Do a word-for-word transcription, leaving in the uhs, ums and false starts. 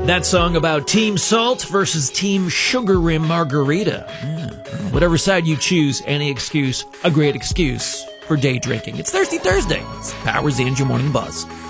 That song about Team Salt versus Team Sugar Rim Margarita. Yeah. Whatever side you choose, any excuse, a great excuse for day drinking. It's Thirsty Thursday. It's Powers the Engine Morning Buzz.